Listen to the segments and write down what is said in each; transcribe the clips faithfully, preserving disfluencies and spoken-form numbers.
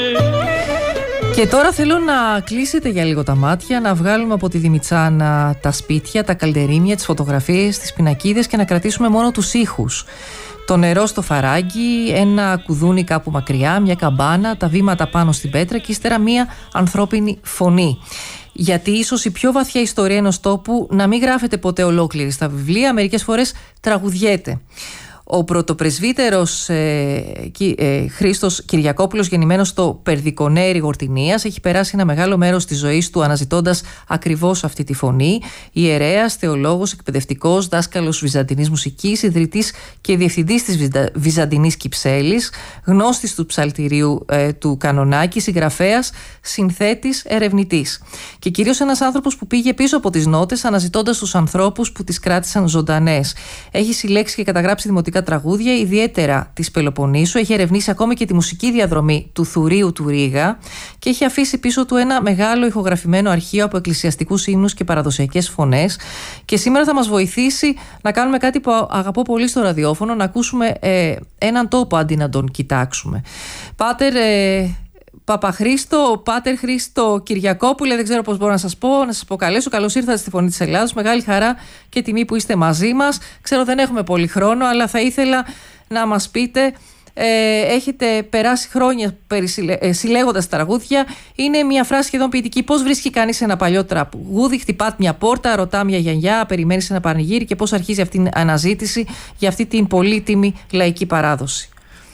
Και τώρα θέλω να κλείσετε για λίγο τα μάτια, να βγάλουμε από τη Δημητσάνα τα σπίτια, τα καλντερίμια, τις φωτογραφίες, τις πινακίδες και να κρατήσουμε μόνο τους ήχους. Το νερό στο φαράγγι, ένα κουδούνι κάπου μακριά, μια καμπάνα, τα βήματα πάνω στην πέτρα και ύστερα μια ανθρώπινη φωνή. Γιατί ίσως η πιο βαθιά ιστορία ενός τόπου να μην γράφεται ποτέ ολόκληρη στα βιβλία, μερικές φορές τραγουδιέται. Ο πρωτοπρεσβύτερος ε, ε, Χρήστος Κυριακόπουλος, γεννημένος στο Περδικονέρι Γορτινίας, έχει περάσει ένα μεγάλο μέρος της ζωής του αναζητώντας ακριβώς αυτή τη φωνή. Ιερέας, θεολόγος, εκπαιδευτικός, δάσκαλος βυζαντινής μουσικής, ιδρυτής και διευθυντής της Βυζα... Βυζαντινής Κυψέλης, γνώστης του ψαλτηρίου ε, του Κανονάκη, συγγραφέας, συνθέτης, ερευνητής. Και κυρίως ένας άνθρωπος που πήγε πίσω από τις νότες αναζητώντας τους ανθρώπους που τις κράτησαν ζωντανές. Έχει συλλέξει και καταγράψει δημοτικά τραγούδια, ιδιαίτερα της Πελοποννήσου. Έχει ερευνήσει ακόμη και τη μουσική διαδρομή του Θουρίου του Ρήγα και έχει αφήσει πίσω του ένα μεγάλο ηχογραφημένο αρχείο από εκκλησιαστικούς ύμνους και παραδοσιακές φωνές. Και σήμερα θα μας βοηθήσει να κάνουμε κάτι που αγαπώ πολύ στο ραδιόφωνο, να ακούσουμε ε, έναν τόπο αντί να τον κοιτάξουμε. Πάτερ ε, Παπαχρήστο, Πάτερ Χρήστο Κυριακόπουλε, δεν ξέρω πώς μπορώ να σας πω, να σας αποκαλέσω. Καλώς ήρθατε στη Φωνή της Ελλάδος. Μεγάλη χαρά και τιμή που είστε μαζί μας. Ξέρω δεν έχουμε πολύ χρόνο, αλλά θα ήθελα να μας πείτε, ε, έχετε περάσει χρόνια ε, συλλέγοντας τραγούδια. Είναι μια φράση σχεδόν ποιητική. Πώς βρίσκει κανείς ένα παλιό τραγούδι, χτυπά μια πόρτα, ρωτά μια γιαγιά, περιμένει ένα πανηγύρι και πώς αρχίζει αυτή την αναζήτηση για αυτή την πολύτιμη λαϊκή παράδοση.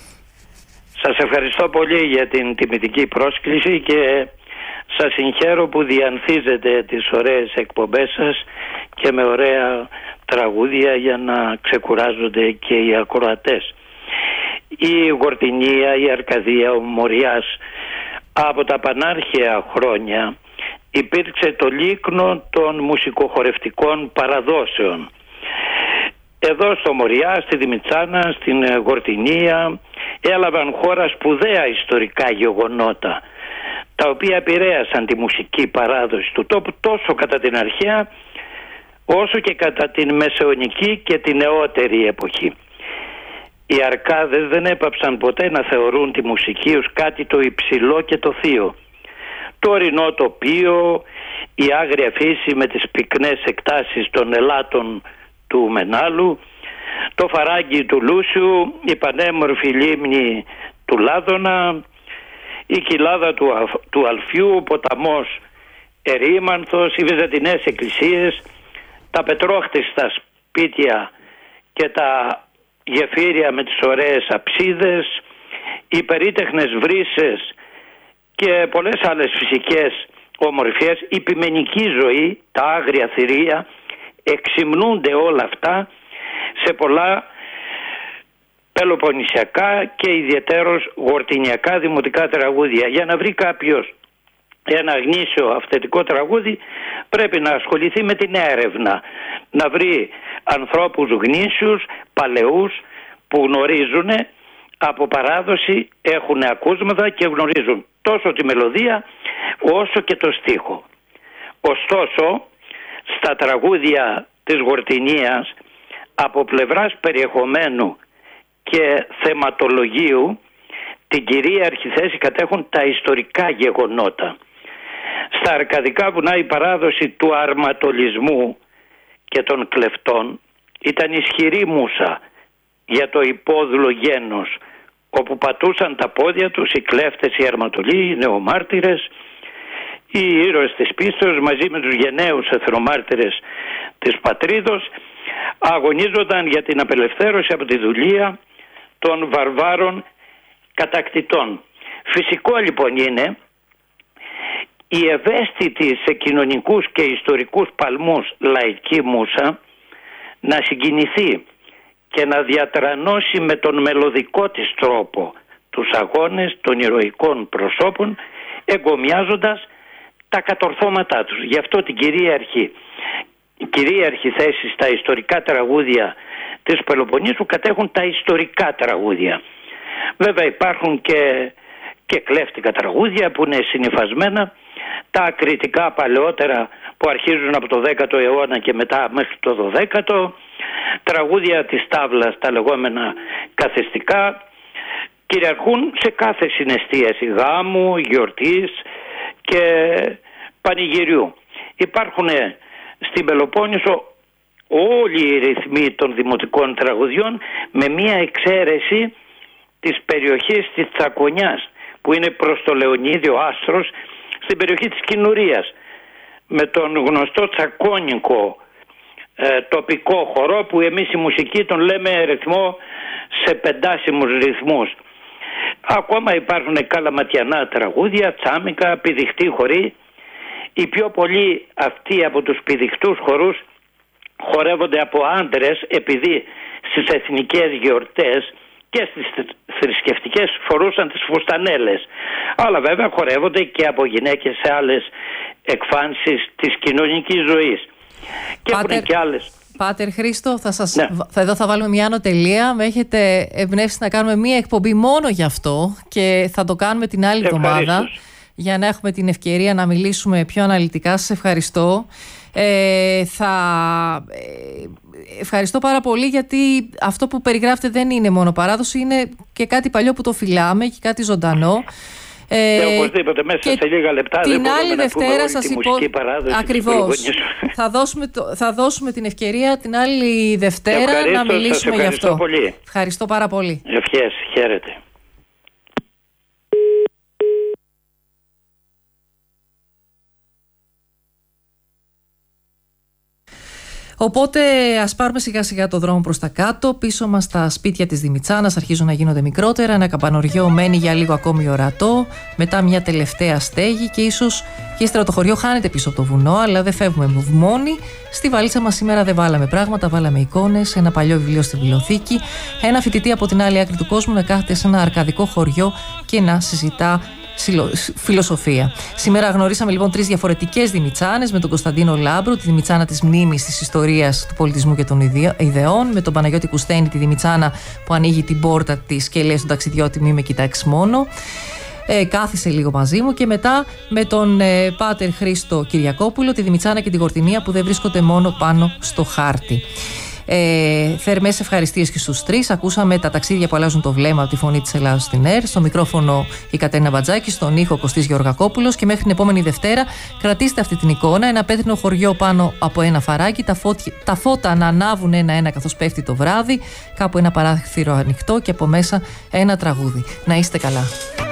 Σας ευχαριστώ πολύ για την τιμητική πρόσκληση και σας συγχαίρω που διανθίζετε τις ωραίες εκπομπές σας και με ωραία τραγούδια για να ξεκουράζονται και οι ακροατές. Η Γορτινία, η Αρκαδία, ο Μοριάς από τα πανάρχαια χρόνια υπήρξε το λίκνο των μουσικοχορευτικών παραδόσεων. Εδώ στο Μοριά, στη Δημητσάνα, στην Γορτινία έλαβαν χώρα σπουδαία ιστορικά γεγονότα, τα οποία επηρέασαν τη μουσική παράδοση του τόπου τόσο κατά την αρχαία όσο και κατά την μεσαιωνική και την νεότερη εποχή. Οι Αρκάδες δεν έπαψαν ποτέ να θεωρούν τη μουσική ως κάτι το υψηλό και το θείο. Το ορεινό τοπίο, η άγρια φύση με τις πυκνές εκτάσεις των ελάτων του Μενάλου, το φαράγγι του Λούσιου, η πανέμορφη λίμνη του Λάδωνα, η κοιλάδα του, του Αλφιού, ο ποταμός Ερήμανθος, οι βυζαντινές εκκλησίες, τα πετρόχτιστα σπίτια και τα γεφύρια με τις ωραίες αψίδες, οι περίτεχνες βρύσες και πολλές άλλες φυσικές ομορφιές, η ποιμενική ζωή, τα άγρια θηρία, εξυμνούνται όλα αυτά σε πολλά πελοποννησιακά και ιδιαιτέρως γορτινιακά δημοτικά τραγούδια. Για να βρει κάποιος ένα γνήσιο αυθεντικό τραγούδι πρέπει να ασχοληθεί με την έρευνα, να βρει ανθρώπους γνήσιους, παλαιούς που γνωρίζουν από παράδοση, έχουν ακούσματα και γνωρίζουν τόσο τη μελωδία όσο και το στίχο. Ωστόσο, στα τραγούδια της Γορτινίας από πλευράς περιεχομένου και θεματολογίου την κυρίαρχη θέση κατέχουν τα ιστορικά γεγονότα. Στα αρκαδικά βουνά η παράδοση του αρματολισμού και των κλεφτών ήταν ισχυρή μούσα για το υπόδουλο γένος, όπου πατούσαν τα πόδια τους οι κλέφτες, οι αρματολοί, οι νεομάρτυρες, οι ήρωες της πίστεως μαζί με τους γενναίους εθνομάρτυρες της πατρίδος αγωνίζονταν για την απελευθέρωση από τη δουλεία των βαρβάρων κατακτητών. Φυσικό λοιπόν είναι η ευαίσθητη σε κοινωνικούς και ιστορικούς παλμούς λαϊκή μούσα να συγκινηθεί και να διατρανώσει με τον μελωδικό της τρόπο τους αγώνες των ηρωικών προσώπων, εγκομιάζοντας τα κατορθώματά τους. Γι' αυτό την κυρίαρχη, κυρίαρχη θέση στα ιστορικά τραγούδια της Πελοποννήσου κατέχουν τα ιστορικά τραγούδια. Βέβαια υπάρχουν και, και κλέφτικα τραγούδια που είναι συνυφασμένα, τα ακριτικά παλαιότερα που αρχίζουν από το δέκατο αιώνα και μετά μέχρι το δωδέκατο, τραγούδια της τάβλας, τα λεγόμενα καθιστικά, κυριαρχούν σε κάθε συναισθίαση γάμου, γιορτής και πανηγυριού. Υπάρχουν στην Πελοπόννησο όλοι οι ρυθμοί των δημοτικών τραγουδιών, με μία εξαίρεση της περιοχής της Τσακωνιάς, που είναι προς το Λεωνίδιο άστρος, στην περιοχή της Κινουρίας, με τον γνωστό τσακώνικο ε, τοπικό χορό, που εμείς η μουσική τον λέμε ρυθμό σε πεντάσιμους ρυθμούς. Ακόμα υπάρχουν καλαματιανά τραγούδια, τσάμικα, πηδιχτή χοροί. Οι πιο πολλοί αυτοί από τους πηδιχτούς χορούς χορεύονται από άντρες, επειδή στις εθνικές γιορτές και στις θρησκευτικές φορούσαν τις φουστανέλες. Αλλά βέβαια χορεύονται και από γυναίκες σε άλλες εκφάνσεις της κοινωνικής ζωής. Και Πάτερ, έχουν και άλλες. Πάτερ Χρήστο, θα σας, Ναι. θα, εδώ θα βάλουμε μια άνω τελεία. Με έχετε εμπνεύσει να κάνουμε μια εκπομπή μόνο γι' αυτό και θα το κάνουμε την άλλη εβδομάδα, για να έχουμε την ευκαιρία να μιλήσουμε πιο αναλυτικά. Σας ευχαριστώ. Ε, θα ε, ευχαριστώ πάρα πολύ, γιατί αυτό που περιγράφετε δεν είναι μόνο παράδοση, είναι και κάτι παλιό που το φυλάμε και κάτι ζωντανό. Ε, ε, οπωσδήποτε μέσα σε λίγα λεπτά την δεν μπορούμε άλλη να Δευτέρα πούμε σας όλη τη υπο... μουσική παράδοση. Ακριβώς. θα, δώσουμε το... θα δώσουμε την ευκαιρία την άλλη Δευτέρα ευχαριστώ, να μιλήσουμε γι' αυτό. Πολύ. Ευχαριστώ πάρα πολύ. Ευχές, χαίρετε. Οπότε ας πάρουμε σιγά σιγά το δρόμο προς τα κάτω. Πίσω μας τα σπίτια της Δημητσάνας αρχίζουν να γίνονται μικρότερα. Ένα καμπανοριό μένει για λίγο ακόμη ορατό. Μετά μια τελευταία στέγη και ίσως και ύστερα το χωριό χάνεται πίσω από το βουνό. Αλλά δεν φεύγουμε μόνοι. Στη βαλίτσα μας σήμερα δεν βάλαμε πράγματα. Βάλαμε εικόνες, ένα παλιό βιβλίο στη βιβλιοθήκη. Ένα φοιτητή από την άλλη άκρη του κόσμου να κάθεται σε ένα αρκαδικό χωριό και να συζητά φιλοσοφία. Σήμερα γνωρίσαμε λοιπόν τρεις διαφορετικές Δημητσάνες, με τον Κωνσταντίνο Λάμπρου, τη Δημητσάνα της μνήμης, της ιστορίας, του πολιτισμού και των ιδεών, με τον Παναγιώτη Κουστένη, τη Δημητσάνα που ανοίγει την πόρτα της και λέει στον ταξιδιώτη μη με κοιτάξεις μόνο. Ε, κάθισε λίγο μαζί μου, και μετά με τον ε, Πάτερ Χρήστο Κυριακόπουλο, τη Δημητσάνα και τη Γορτινία που δεν βρίσκονται μόνο πάνω στο χάρτη. Ε, θερμές ευχαριστίες και στους τρεις. Ακούσαμε τα ταξίδια που αλλάζουν το βλέμμα από τη Φωνή της Ελλάδος στην ΕΡ. Στο μικρόφωνο η Κατερίνα Μπατζάκη, στον ήχο Κωστής Γεωργακόπουλος. Και μέχρι την επόμενη Δευτέρα κρατήστε αυτή την εικόνα. Ένα πέτρινο χωριό πάνω από ένα φαράκι. Τα, φώτια, τα φώτα να ανάβουν ένα-ένα καθώς πέφτει το βράδυ. Κάπου ένα παράθυρο ανοιχτό και από μέσα ένα τραγούδι. Να είστε καλά.